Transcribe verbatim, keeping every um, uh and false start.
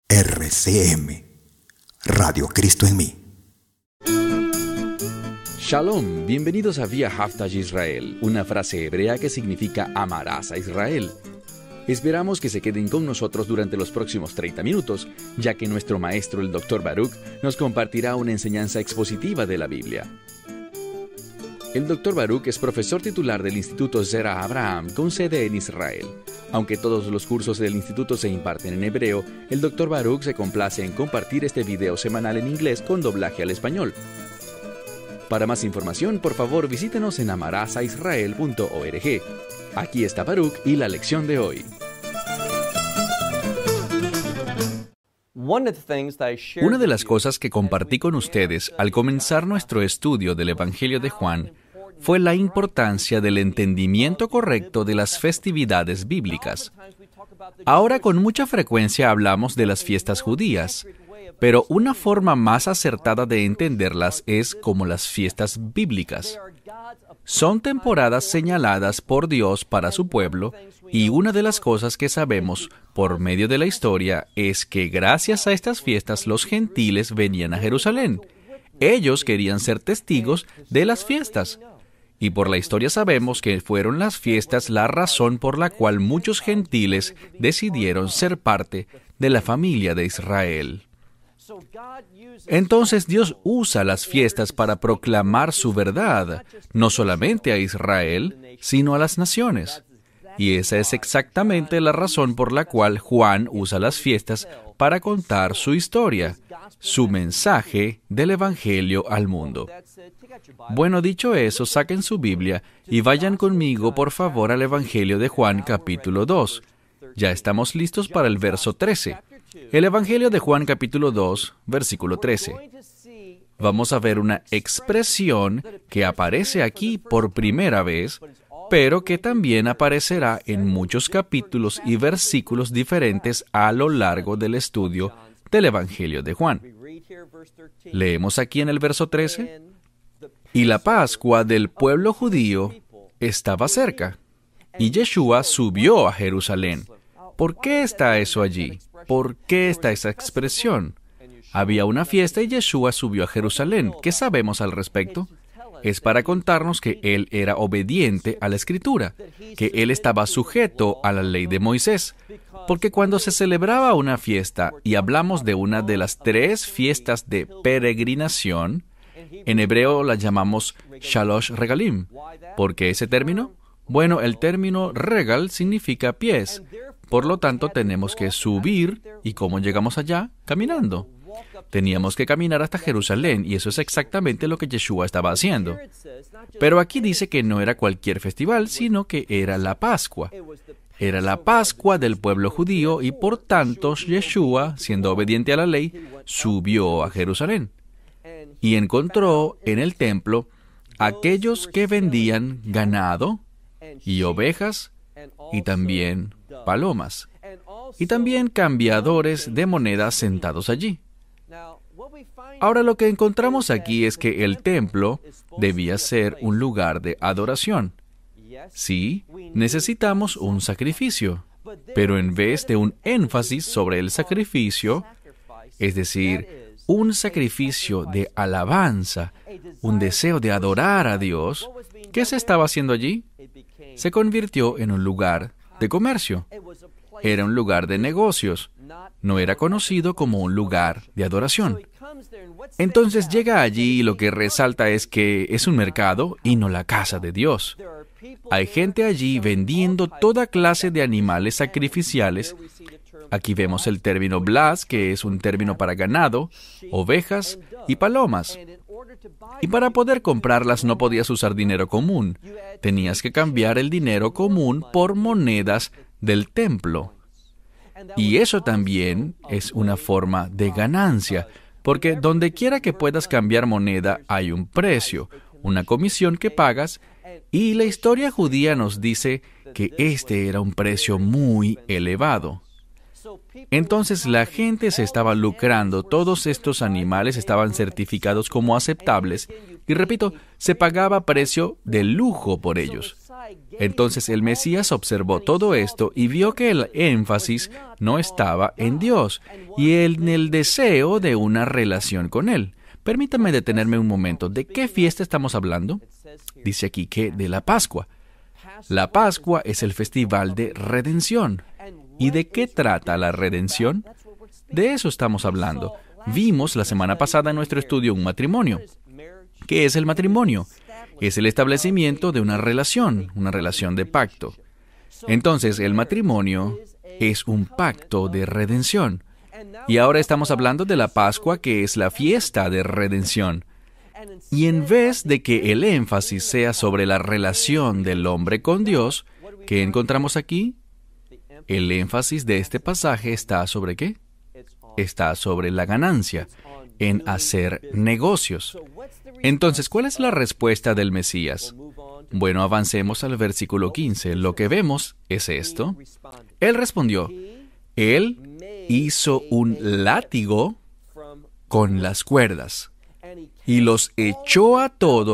R C M, Radio Cristo en mí. Shalom, bienvenidos a Vía Haftaj Israel, una frase hebrea que significa amarás a Israel. Esperamos que se queden con nosotros durante los próximos treinta minutos, ya que nuestro maestro, el doctor Baruch, nos compartirá una enseñanza expositiva de la Biblia. El doctor Baruch es profesor titular del Instituto Zera Abraham, con sede en Israel. Aunque todos los cursos del instituto se imparten en hebreo, el doctor Baruch se complace en compartir este video semanal en inglés con doblaje al español. Para más información, por favor, visítenos en amarasaisrael punto org. Aquí está Baruch y la lección de hoy. Una de las cosas que compartí con ustedes al comenzar nuestro estudio del Evangelio de Juan fue la importancia del entendimiento correcto de las festividades bíblicas. Ahora con mucha frecuencia hablamos de las fiestas judías, pero una forma más acertada de entenderlas es como las fiestas bíblicas. Son temporadas señaladas por Dios para su pueblo, y una de las cosas que sabemos por medio de la historia es que gracias a estas fiestas los gentiles venían a Jerusalén. Ellos querían ser testigos de las fiestas. Y por la historia sabemos que fueron las fiestas la razón por la cual muchos gentiles decidieron ser parte de la familia de Israel. Entonces Dios usa las fiestas para proclamar su verdad, no solamente a Israel, sino a las naciones. Y esa es exactamente la razón por la cual Juan usa las fiestas para contar su historia, su mensaje del Evangelio al mundo. Bueno, dicho eso, saquen su Biblia y vayan conmigo, por favor, al Evangelio de Juan, capítulo dos. Ya estamos listos para el verso trece. El Evangelio de Juan, capítulo dos, versículo trece. Vamos a ver una expresión que aparece aquí por primera vez, pero que también aparecerá en muchos capítulos y versículos diferentes a lo largo del estudio del Evangelio de Juan. Leemos aquí en el verso trece. Y la Pascua del pueblo judío estaba cerca, y Yeshua subió a Jerusalén. ¿Por qué está eso allí? ¿Por qué está esa expresión? Había una fiesta y Yeshua subió a Jerusalén. ¿Qué sabemos al respecto? Es para contarnos que él era obediente a la Escritura, que él estaba sujeto a la ley de Moisés. Porque cuando se celebraba una fiesta, y hablamos de una de las tres fiestas de peregrinación, en hebreo la llamamos Shalosh Regalim. ¿Por qué ese término? Bueno, el término regal significa pies. Por lo tanto, tenemos que subir. ¿Y cómo llegamos allá? Caminando. Teníamos que caminar hasta Jerusalén, y eso es exactamente lo que Yeshua estaba haciendo. Pero aquí dice que no era cualquier festival, sino que era la Pascua. Era la Pascua del pueblo judío, y por tanto, Yeshua, siendo obediente a la ley, subió a Jerusalén. Y encontró en el templo aquellos que vendían ganado y ovejas y también palomas, y también cambiadores de monedas sentados allí. Ahora lo que encontramos aquí es que el templo debía ser un lugar de adoración. Sí, necesitamos un sacrificio, pero en vez de un énfasis sobre el sacrificio, es decir, un sacrificio de alabanza, un deseo de adorar a Dios, ¿qué se estaba haciendo allí? Se convirtió en un lugar de comercio. Era un lugar de negocios. No era conocido como un lugar de adoración. Entonces llega allí y lo que resalta es que es un mercado y no la casa de Dios. Hay gente allí vendiendo toda clase de animales sacrificiales. Aquí vemos el término blas, que es un término para ganado, ovejas y palomas. Y para poder comprarlas no podías usar dinero común. Tenías que cambiar el dinero común por monedas del templo. Y eso también es una forma de ganancia, porque donde quiera que puedas cambiar moneda hay un precio, una comisión que pagas, y la historia judía nos dice que este era un precio muy elevado. Entonces la gente se estaba lucrando, todos estos animales estaban certificados como aceptables, y repito, se pagaba precio de lujo por ellos. Entonces el Mesías observó todo esto y vio que el énfasis no estaba en Dios y en el deseo de una relación con Él. Permítame detenerme un momento. ¿De qué fiesta estamos hablando? Dice aquí que de la Pascua. La Pascua es el festival de redención. ¿Y de qué trata la redención? De eso estamos hablando. Vimos la semana pasada en nuestro estudio un matrimonio. ¿Qué es el matrimonio? Es el establecimiento de una relación, una relación de pacto. Entonces, el matrimonio es un pacto de redención. Y ahora estamos hablando de la Pascua, que es la fiesta de redención. Y en vez de que el énfasis sea sobre la relación del hombre con Dios, ¿qué encontramos aquí? El énfasis de este pasaje está sobre ¿qué? Está sobre la ganancia, en hacer negocios. Entonces, ¿cuál es la respuesta del Mesías? Bueno, avancemos al versículo quince. Lo que vemos es esto. Él respondió, Él hizo un látigo con las cuerdas y los echó a todos